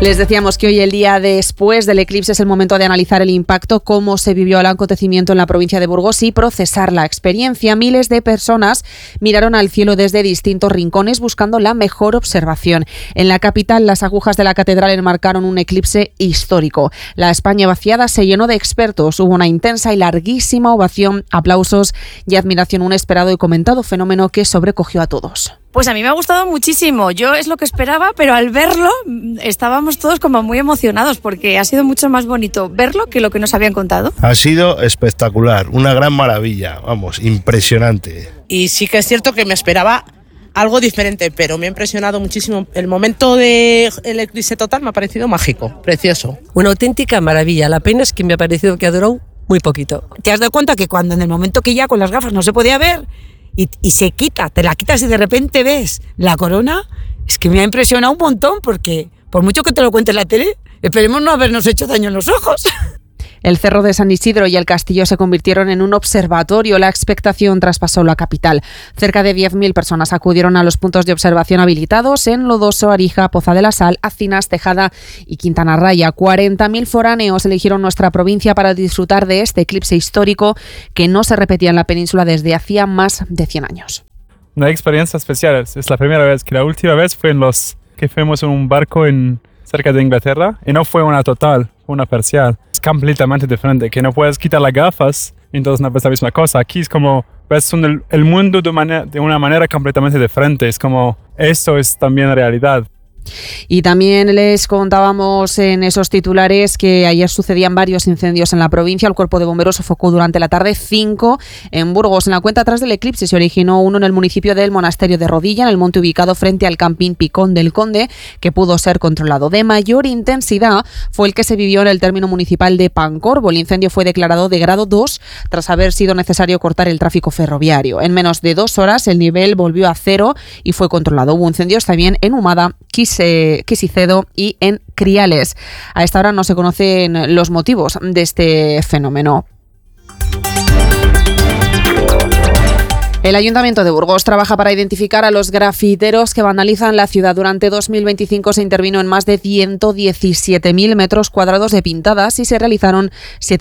Les decíamos que hoy, el día después del eclipse, es el momento de analizar el impacto, cómo se vivió el acontecimiento en la provincia de Burgos y procesar la experiencia. Miles de personas miraron al cielo desde distintos rincones buscando la mejor observación. En la capital, las agujas de la catedral enmarcaron un eclipse histórico. La España vaciada se llenó de expertos. Hubo una intensa y larguísima ovación, aplausos y admiración. Un esperado y comentado fenómeno que sobrecogió a todos. Pues a mí me ha gustado muchísimo. Yo es lo que esperaba, pero al verlo estábamos todos como muy emocionados porque ha sido mucho más bonito verlo que lo que nos habían contado. Ha sido espectacular, una gran maravilla, vamos, impresionante. Y sí que es cierto que me esperaba algo diferente, pero me ha impresionado muchísimo. El momento del eclipse total me ha parecido mágico, precioso. Una auténtica maravilla. La pena es que me ha parecido que ha durado muy poquito. ¿Te has dado cuenta que cuando en el momento que ya con las gafas no se podía ver y se quita, te la quitas y de repente ves la corona? Es que me ha impresionado un montón porque por mucho que te lo cuente en la tele, esperemos no habernos hecho daño en los ojos. El Cerro de San Isidro y el Castillo se convirtieron en un observatorio. La expectación traspasó la capital. Cerca de 10.000 personas acudieron a los puntos de observación habilitados en Lodoso, Arija, Poza de la Sal, Acinas, Tejada y Quintana Raya. 40.000 foráneos eligieron nuestra provincia para disfrutar de este eclipse histórico que no se repetía en la península desde hacía más de 100 años. Una experiencia especial. Es la primera vez. Que la última vez fue que fuimos en un barco cerca de Inglaterra y no fue una total, fue una parcial. Es completamente diferente, que no puedes quitar las gafas y entonces no ves la misma cosa. Aquí es como ves el mundo de una manera completamente diferente. Es como esto es también realidad. Y también les contábamos en esos titulares que ayer sucedían varios incendios en la provincia. El Cuerpo de Bomberos sofocó durante la tarde 5 en Burgos. En la cuenta atrás del eclipse se originó uno en el municipio del Monasterio de Rodilla, en el monte ubicado frente al camping Picón del Conde, que pudo ser controlado. De mayor intensidad fue el que se vivió en el término municipal de Pancorbo. El incendio fue declarado de grado 2 tras haber sido necesario cortar el tráfico ferroviario. En menos de 2 horas el nivel volvió a 0 y fue controlado. Hubo incendios también en Humada, Quisicedo y en Criales. A esta hora no se conocen los motivos de este fenómeno. El Ayuntamiento de Burgos trabaja para identificar a los grafiteros que vandalizan la ciudad. Durante 2025 se intervino en más de 117.000 metros cuadrados de pintadas y se realizaron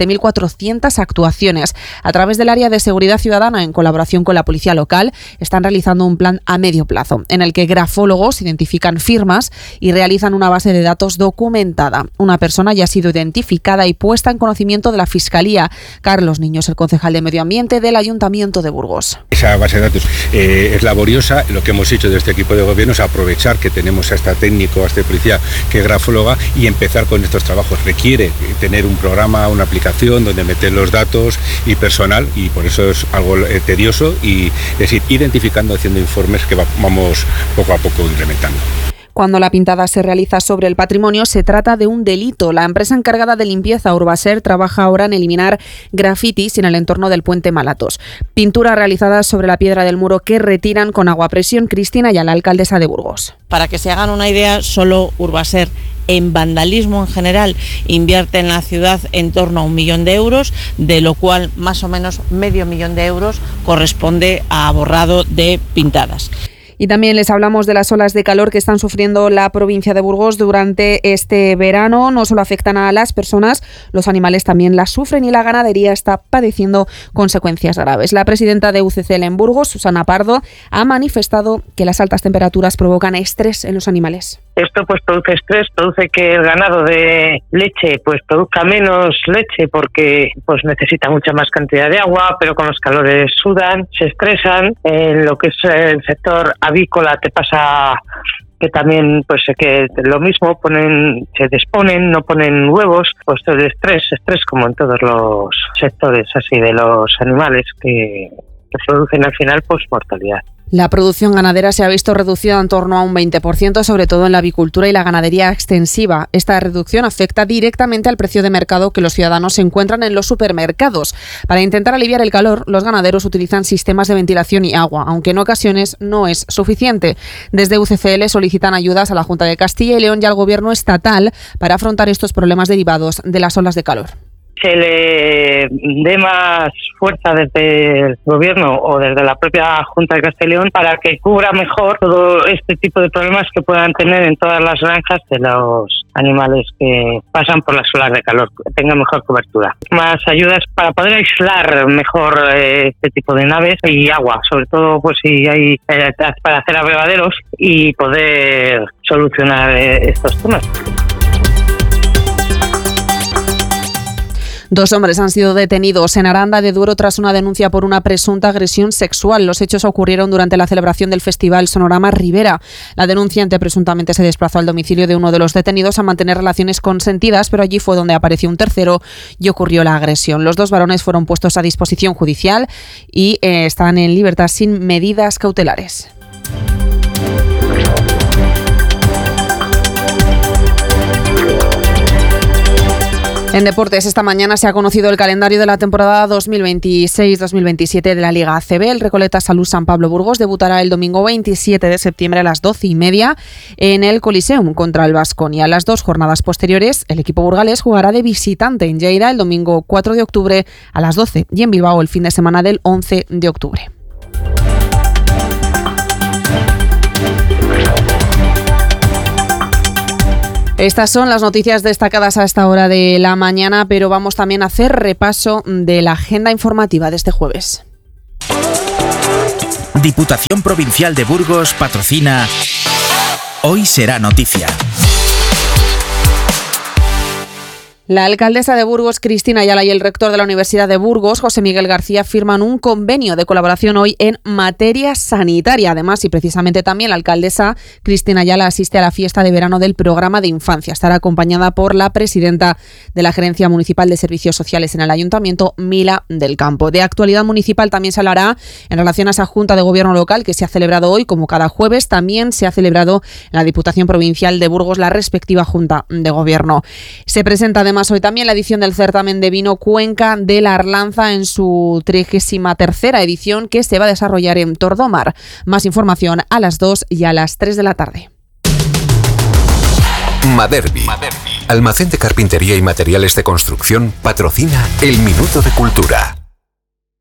7.400 actuaciones. A través del área de seguridad ciudadana, en colaboración con la policía local, están realizando un plan a medio plazo, en el que grafólogos identifican firmas y realizan una base de datos documentada. Una persona ya ha sido identificada y puesta en conocimiento de la Fiscalía. Carlos Niños, el concejal de Medio Ambiente del Ayuntamiento de Burgos. Esa base de datos es laboriosa. Lo que hemos hecho de este equipo de gobierno es aprovechar que tenemos a este técnico, a este policía que es grafóloga y empezar con estos trabajos. Requiere tener un programa, una aplicación donde meter los datos y personal, y por eso es algo tedioso, y es decir, identificando, haciendo informes que vamos poco a poco incrementando. Cuando la pintada se realiza sobre el patrimonio, se trata de un delito. La empresa encargada de limpieza, Urbaser, trabaja ahora en eliminar grafitis en el entorno del puente Malatos. Pintura realizada sobre la piedra del muro que retiran con agua a presión. Cristina Ayala, alcaldesa de Burgos. Para que se hagan una idea, solo Urbaser en vandalismo en general invierte en la ciudad en torno a 1 millón de euros, de lo cual más o menos medio millón de euros corresponde a borrado de pintadas. Y también les hablamos de las olas de calor que están sufriendo la provincia de Burgos durante este verano. No solo afectan a las personas, los animales también las sufren y la ganadería está padeciendo consecuencias graves. La presidenta de UCCL en Burgos, Susana Pardo, ha manifestado que las altas temperaturas provocan estrés en los animales. Esto pues produce estrés, produce que el ganado de leche pues produzca menos leche porque pues necesita mucha más cantidad de agua, pero con los calores sudan, se estresan. En lo que es el sector avícola te pasa que también pues que lo mismo, se desponen, no ponen huevos, pues el estrés como en todos los sectores así de los animales que producen al final pues mortalidad. La producción ganadera se ha visto reducida en torno a un 20%, sobre todo en la avicultura y la ganadería extensiva. Esta reducción afecta directamente al precio de mercado que los ciudadanos encuentran en los supermercados. Para intentar aliviar el calor, los ganaderos utilizan sistemas de ventilación y agua, aunque en ocasiones no es suficiente. Desde UCCL solicitan ayudas a la Junta de Castilla y León y al Gobierno estatal para afrontar estos problemas derivados de las olas de calor. se le dé más fuerza desde el gobierno o desde la propia Junta de Castilla y León para que cubra mejor todo este tipo de problemas que puedan tener en todas las granjas de los animales que pasan por las olas de calor, que tengan mejor cobertura. Más ayudas para poder aislar mejor este tipo de naves y agua, sobre todo pues si hay para hacer abrevaderos y poder solucionar estos temas. 2 hombres han sido detenidos en Aranda de Duero tras una denuncia por una presunta agresión sexual. Los hechos ocurrieron durante la celebración del Festival Sonorama Ribera. La denunciante presuntamente se desplazó al domicilio de uno de los detenidos a mantener relaciones consentidas, pero allí fue donde apareció un tercero y ocurrió la agresión. Los 2 varones fueron puestos a disposición judicial y están en libertad sin medidas cautelares. En deportes, esta mañana se ha conocido el calendario de la temporada 2026-2027 de la Liga ACB. El Recoleta Salud San Pablo Burgos debutará el domingo 27 de septiembre a las 12:30 en el Coliseum contra el Baskonia. Las 2 jornadas posteriores, el equipo burgalés jugará de visitante en Lleida el domingo 4 de octubre a las 12 y en Bilbao el fin de semana del 11 de octubre. Estas son las noticias destacadas a esta hora de la mañana, pero vamos también a hacer repaso de la agenda informativa de este jueves. Diputación Provincial de Burgos patrocina Hoy será noticia. La alcaldesa de Burgos, Cristina Ayala, y el rector de la Universidad de Burgos, José Miguel García, firman un convenio de colaboración hoy en materia sanitaria. Además, y precisamente también la alcaldesa Cristina Ayala asiste a la fiesta de verano del programa de infancia. Estará acompañada por la presidenta de la Gerencia Municipal de Servicios Sociales en el Ayuntamiento, Mila del Campo. De actualidad municipal también se hablará en relación a esa Junta de Gobierno local que se ha celebrado hoy, como cada jueves. También se ha celebrado en la Diputación Provincial de Burgos la respectiva Junta de Gobierno. Se presenta además hoy también la edición del certamen de vino Cuenca de la Arlanza en su 33ª edición, que se va a desarrollar en Tordomar. Más información a las 2 y a las 3 de la tarde. Maderbi, almacén de carpintería y materiales de construcción, patrocina el Minuto de Cultura.